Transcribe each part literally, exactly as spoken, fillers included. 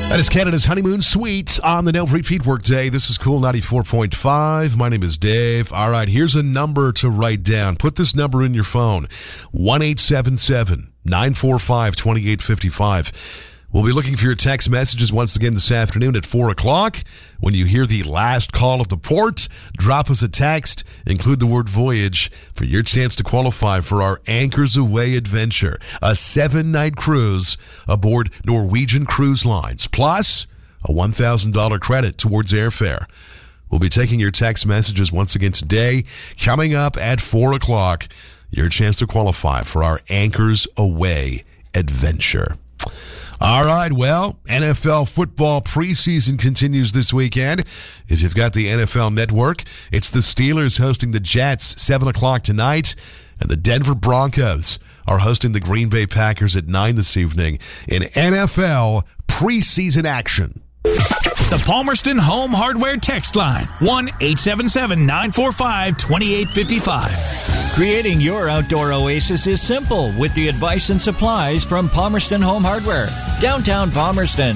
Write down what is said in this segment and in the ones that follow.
That is Canada's Honeymoon Suite on the No Repeat Workday. This is Cool ninety-four point five. My name is Dave. All right, here's a number to write down. Put this number in your phone. one eight seven seven, nine four five, two eight five five. We'll be looking for your text messages once again this afternoon at four o'clock. When you hear the last call of the port, drop us a text. Include the word voyage for your chance to qualify for our Anchors Away adventure, a seven-night cruise aboard Norwegian Cruise Lines, plus a one thousand dollars credit towards airfare. We'll be taking your text messages once again today. Coming up at four o'clock, your chance to qualify for our Anchors Away adventure. All right, well, N F L football preseason continues this weekend. If you've got the N F L Network, it's the Steelers hosting the Jets, seven o'clock tonight, and the Denver Broncos are hosting the Green Bay Packers at nine this evening in N F L preseason action. The Palmerston Home Hardware text line, one eight seven seven, nine four five, two eight five five. Creating your outdoor oasis is simple with the advice and supplies from Palmerston Home Hardware, downtown Palmerston.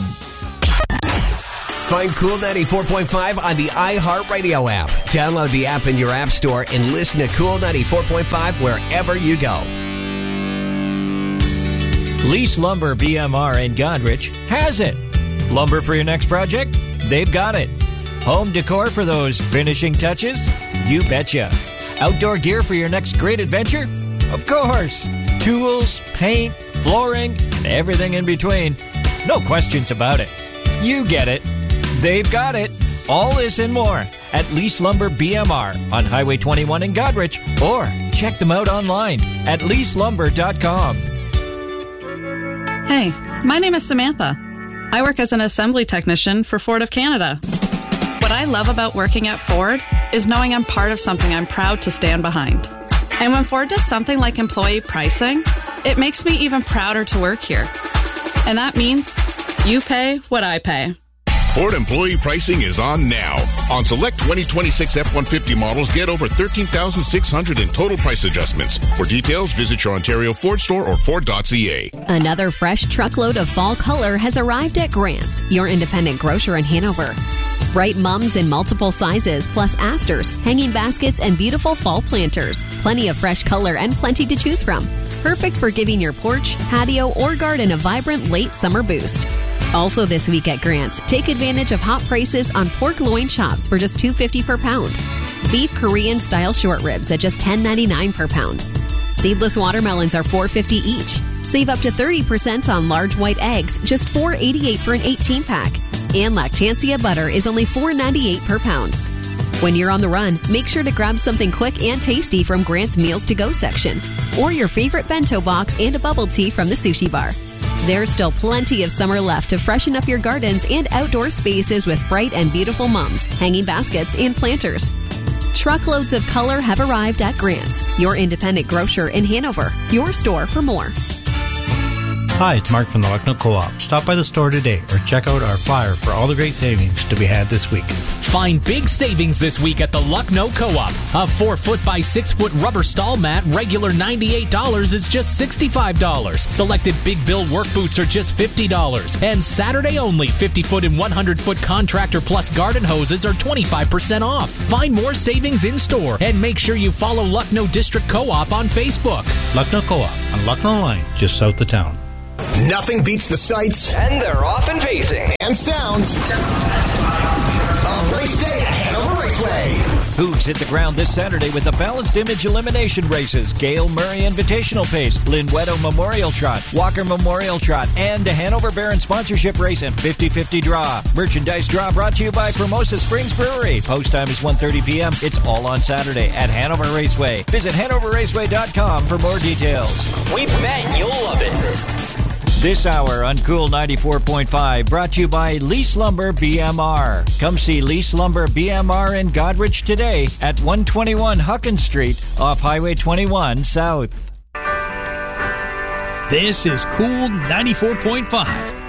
Find Cool ninety-four point five on the iHeartRadio app. Download the app in your app store and listen to Cool ninety-four point five wherever you go. Lease Lumber B M R in Godrich has it. Lumber for your next project? They've got it. Home decor for those finishing touches? You betcha. Outdoor gear for your next great adventure? Of course. Tools, paint, flooring, and everything in between. No questions about it. You get it. They've got it. All this and more at Lease Lumber B M R on Highway twenty-one in Godrich, or check them out online at lease lumber dot com. Hey, my name is Samantha. I work as an assembly technician for Ford of Canada. What I love about working at Ford is knowing I'm part of something I'm proud to stand behind. And when Ford does something like employee pricing, it makes me even prouder to work here. And that means you pay what I pay. Ford employee pricing is on now. On select twenty twenty-six F one fifty models, get over thirteen thousand six hundred dollars in total price adjustments. For details, visit your Ontario Ford store or Ford dot C A. Another fresh truckload of fall color has arrived at Grant's, your independent grocer in Hanover. Bright mums in multiple sizes, plus asters, hanging baskets, and beautiful fall planters. Plenty of fresh color and plenty to choose from. Perfect for giving your porch, patio, or garden a vibrant late summer boost. Also this week at Grant's, take advantage of hot prices on pork loin chops for just two dollars and fifty cents per pound. Beef Korean style short ribs at just ten dollars and ninety-nine cents per pound. Seedless watermelons are four dollars and fifty cents each. Save up to thirty percent on large white eggs, just four dollars and eighty-eight cents for an eighteen pack. And Lactantia butter is only four dollars and ninety-eight cents per pound. When you're on the run, make sure to grab something quick and tasty from Grant's Meals to Go section, or your favorite bento box and a bubble tea from the sushi bar. There's still plenty of summer left to freshen up your gardens and outdoor spaces with bright and beautiful mums, hanging baskets, and planters. Truckloads of color have arrived at Grant's, your independent grocer in Hanover. Your store for more. Hi, it's Mark from the Lucknow Co-op. Stop by the store today or check out our flyer for all the great savings to be had this week. Find big savings this week at the Lucknow Co-op. A four foot by six foot rubber stall mat, regular ninety-eight dollars, is just sixty-five dollars. Selected Big Bill work boots are just fifty dollars. And Saturday only, fifty foot and one hundred foot Contractor Plus garden hoses are twenty-five percent off. Find more savings in store and make sure you follow Lucknow District Co-op on Facebook. Lucknow Co-op on Lucknow Line, just south of town. Nothing beats the sights, and they're often pacing, and sounds of race day at Hanover Raceway. Hooves hit the ground this Saturday with the Balanced Image Elimination Races, Gail Murray Invitational Pace, Linwedo Memorial Trot, Walker Memorial Trot, and the Hanover Baron Sponsorship Race and fifty-fifty Draw. Merchandise draw brought to you by Formosa Springs Brewery. Post time is one thirty p.m. It's all on Saturday at Hanover Raceway. Visit hanover raceway dot com for more details. We bet you'll love it. This hour on Cool ninety-four point five brought to you by Lease Lumber B M R. Come see Lease Lumber B M R in Godrich today at one twenty-one Huckins Street off Highway twenty-one South. This is Cool ninety-four point five.